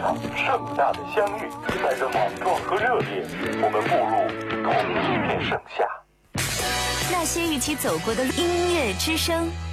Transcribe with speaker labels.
Speaker 1: 场盛大的相遇，带着莽撞和热烈，我们步入同一片盛夏。
Speaker 2: 那些一起走过的音乐之声。